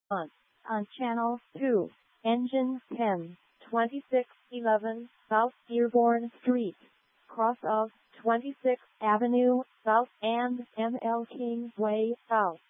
on Channel 2, Engine 10, 2611 South Dearborn Street, cross of 26th Avenue South and ML Kingsway South.